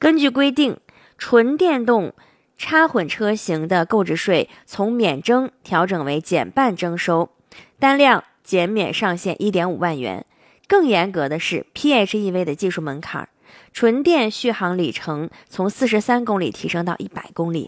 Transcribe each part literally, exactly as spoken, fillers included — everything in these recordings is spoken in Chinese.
根据规定，纯电动插混车型的购置税从免征调整为减半征收，单辆减免上限 一点五万元。更严格的是 P H E V 的技术门槛，纯电续航里程从四十三公里提升到一百公里。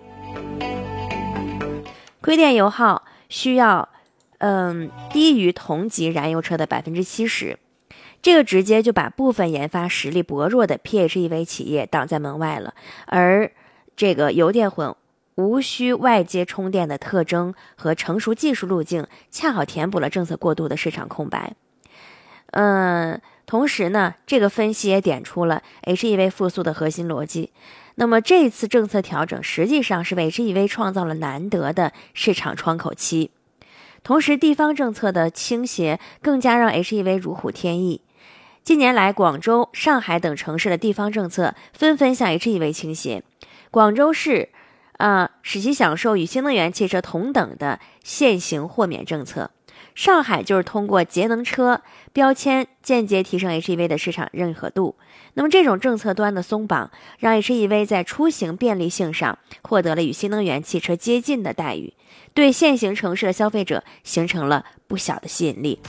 亏电油耗需要嗯低于同级燃油车的 百分之七十， 这个直接就把部分研发实力薄弱的 P H E V 企业挡在门外了。而这个油电混无需外接充电的特征和成熟技术路径，恰好填补了政策过渡的市场空白。嗯，同时呢，这个分析也点出了 H E V 复苏的核心逻辑。那么这次政策调整实际上是为 H E V 创造了难得的市场窗口期，同时地方政策的倾斜更加让 H E V 如虎添翼。近年来，广州、上海等城市的地方政策纷纷向 H E V 倾斜。广州市啊，使其享受与新能源汽车同等的现行豁免政策。上海就是通过节能车标签间接提升 H E V 的市场认可度。那么这种政策端的松绑，让 H E V 在出行便利性上获得了与新能源汽车接近的待遇，对现行城市的消费者形成了不小的吸引力。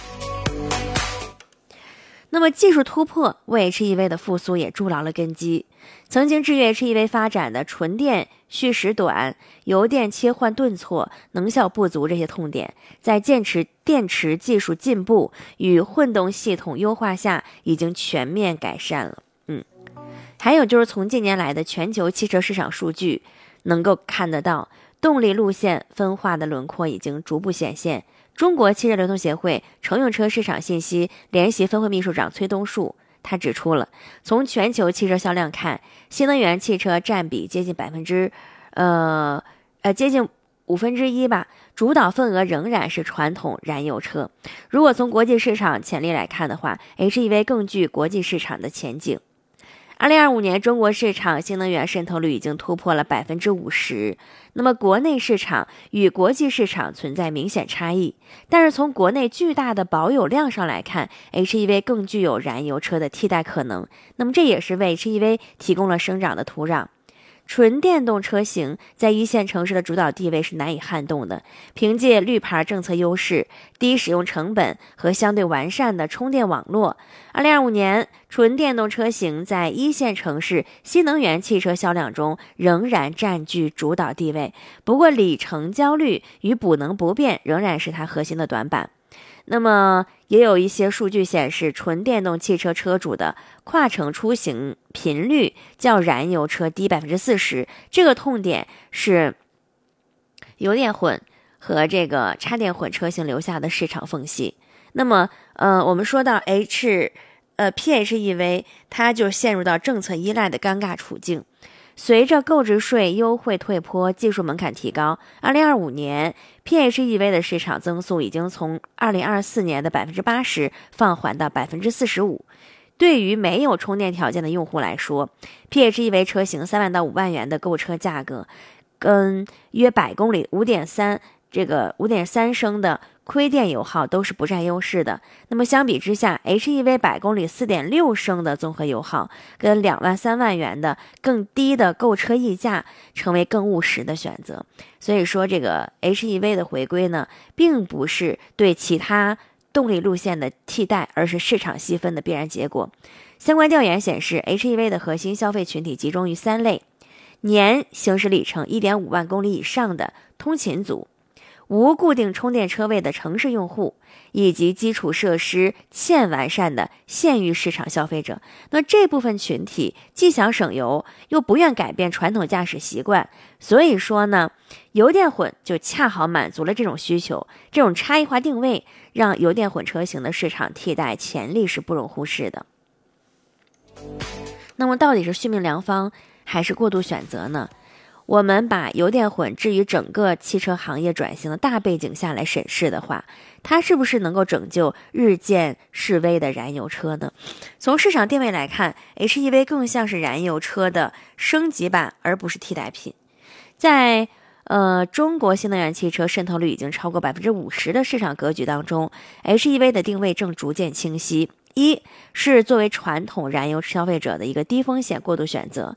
那么技术突破为 H E V 的复苏也筑牢了根基。曾经制约 H E V 发展的纯电续时短、油电切换顿挫、能效不足这些痛点，在电池电池技术进步与混动系统优化下，已经全面改善了。嗯，还有就是从近年来的全球汽车市场数据能够看得到，动力路线分化的轮廓已经逐步显现。中国汽车流通协会乘用车市场信息联席分会秘书长崔东树他指出了，从全球汽车销量看，新能源汽车占比接近百分之呃呃接近五分之一吧，主导份额仍然是传统燃油车。如果从国际市场潜力来看的话 ，H E V 更具国际市场的前景。二零二五年，中国市场新能源渗透率已经突破了百分之五十。那么，国内市场与国际市场存在明显差异，但是从国内巨大的保有量上来看 ，H E V 更具有燃油车的替代可能。那么，这也是为 H E V 提供了生长的土壤。纯电动车型在一线城市的主导地位是难以撼动的。凭借绿牌政策优势、低使用成本和相对完善的充电网络，二零二五年纯电动车型在一线城市新能源汽车销量中仍然占据主导地位。不过，里程焦虑与补能不变仍然是它核心的短板。那么也有一些数据显示，纯电动汽车车主的跨城出行频率较燃油车低 百分之四十， 这个痛点是油电混和这个插电混车型留下的市场缝隙。那么呃，我们说到 H 呃 P H E V 它就陷入到政策依赖的尴尬处境。随着购置税优惠退坡，技术门槛提高，二零二五年 P H E V 的市场增速已经从二零二四年的 百分之八十 放缓到 百分之四十五。对于没有充电条件的用户来说， P H E V 车型三万到五万元的购车价格，跟约百公里五点三这个五点三升的亏电油耗都是不占优势的。那么相比之下 ，H E V 百公里四点六升的综合油耗跟两万三万元的更低的购车溢价成为更务实的选择。所以说，这个 H E V 的回归呢，并不是对其他动力路线的替代，而是市场细分的必然结果。相关调研显示 ，H E V 的核心消费群体集中于三类：年行驶里程 一点五万公里以上的通勤族，无固定充电车位的城市用户，以及基础设施欠完善的县域市场消费者。那这部分群体既想省油，又不愿改变传统驾驶习惯，所以说呢，油电混就恰好满足了这种需求。这种差异化定位让油电混车型的市场替代潜力是不容忽视的。那么到底是续命良方还是过度选择呢？我们把油电混置于整个汽车行业转型的大背景下来审视的话，它是不是能够拯救日渐式微的燃油车呢？从市场定位来看 ，H E V 更像是燃油车的升级版，而不是替代品。在呃中国新能源汽车渗透率已经超过 百分之五十 的市场格局当中 ，H E V 的定位正逐渐清晰。一是作为传统燃油消费者的一个低风险过渡选择，